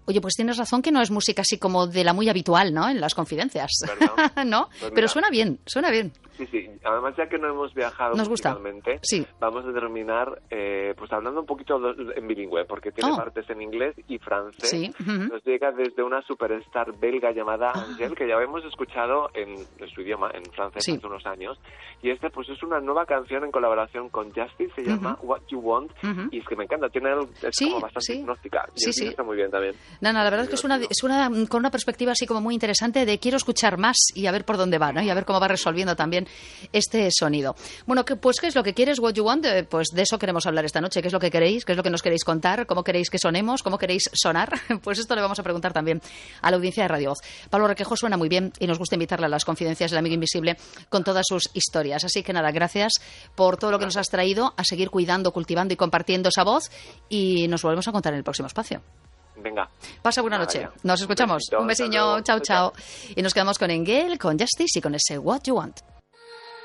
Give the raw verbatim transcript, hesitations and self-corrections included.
Oye, pues tienes razón que no es música así como de la muy habitual, ¿no? En las confidencias. ¿No? Pues Pero suena bien, suena bien. Sí, sí. Además, ya que no hemos viajado Nos gusta. musicalmente, Sí. vamos a terminar eh, pues hablando un poquito en bilingüe, porque tiene Oh. partes en inglés y francés. Sí. Uh-huh. Nos llega desde una superstar belga llamada Ah. Angèle, que ya hemos escuchado en, en su idioma, en francés, Sí. hace unos años. Y este pues es una nueva canción en colaboración con Justice, se llama Uh-huh. What You Want, Uh-huh. y es que me encanta, tiene el- es Sí, como bastante sí. hipnóstica. Y Sí, el sí. vídeo está muy bien también. Nana, la verdad es que es una, es una con una perspectiva así como muy interesante de quiero escuchar más y a ver por dónde va, ¿no? Y a ver cómo va resolviendo también este sonido. Bueno, que, pues ¿qué es lo que quieres? What you want? Eh, pues de eso queremos hablar esta noche. ¿Qué es lo que queréis? ¿Qué es lo que nos queréis contar? ¿Cómo queréis que sonemos? ¿Cómo queréis sonar? Pues esto le vamos a preguntar también a la audiencia de Radio Voz. Pablo Requejo suena muy bien y nos gusta invitarle a las confidencias del amigo invisible con todas sus historias. Así que nada, gracias por todo lo que nos has traído, a seguir cuidando, cultivando y compartiendo esa voz y nos volvemos a contar en el próximo espacio. Venga. Pasa buena Nada, noche. ya. Nos escuchamos. Un besito, Un hasta besiño. luego. Chao, Chao, chao. Y nos quedamos con Engel, con Justice y con ese What You Want.